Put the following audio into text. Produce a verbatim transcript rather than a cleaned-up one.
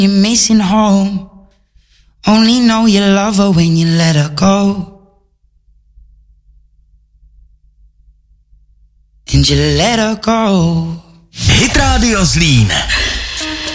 You're missing home. Only know you love her when you let her go. And you let her go. Hit Radio Zlín.